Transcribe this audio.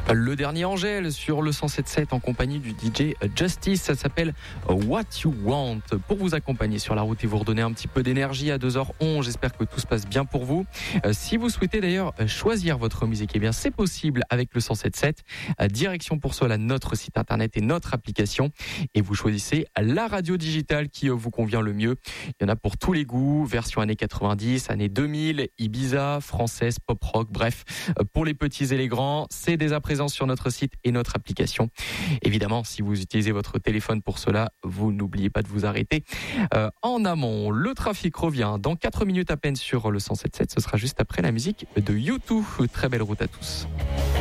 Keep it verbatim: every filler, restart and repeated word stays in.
Le dernier Angèle sur le cent sept sept en compagnie du D J Justice. Ça s'appelle What You Want. Pour vous accompagner sur la route et vous redonner un petit peu d'énergie à deux heures onze. J'espère que tout se passe bien pour vous. Si vous souhaitez d'ailleurs choisir votre musique, eh bien c'est possible avec le cent sept sept. Direction pour cela notre site internet et notre application. Et vous choisissez la radio digitale qui vous convient le mieux. Il y en a pour tous les goûts. Version années quatre-vingt-dix, années deux mille, Ibiza, française, pop rock. Bref, pour les petits et les grands, c'est dès à présent sur notre site et notre application. Évidemment, si vous utilisez votre téléphone pour cela, vous n'oubliez pas de vous arrêter euh, en amont. Le trafic revient dans quatre minutes à peine sur le cent sept sept. Ce sera juste après la musique de U deux. Très belle route à tous.